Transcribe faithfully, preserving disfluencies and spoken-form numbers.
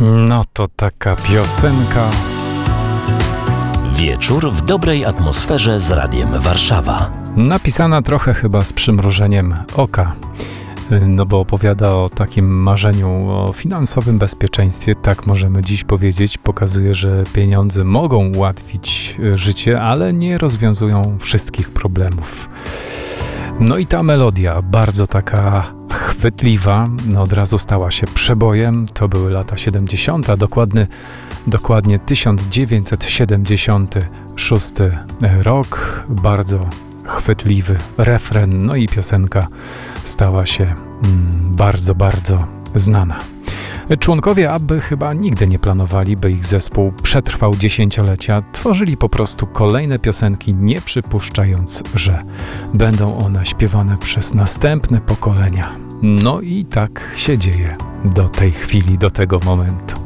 No to taka piosenka. Wieczór w dobrej atmosferze z Radiem Warszawa. Napisana trochę chyba z przymrożeniem oka, no bo opowiada o takim marzeniu o finansowym bezpieczeństwie, tak możemy dziś powiedzieć. Pokazuje, że pieniądze mogą ułatwić życie, ale nie rozwiązują wszystkich problemów. No i ta melodia, bardzo taka chwytliwa, no od razu stała się przebojem. To były lata siedemdziesiąte, dokładny, dokładnie tysiąc dziewięćset siedemdziesiąty szósty rok. Bardzo chwytliwy refren, no i piosenka stała się mm, bardzo, bardzo znana. Członkowie ABBY chyba nigdy nie planowali, by ich zespół przetrwał dziesięciolecia. Tworzyli po prostu kolejne piosenki, nie przypuszczając, że będą one śpiewane przez następne pokolenia. No i tak się dzieje do tej chwili, do tego momentu.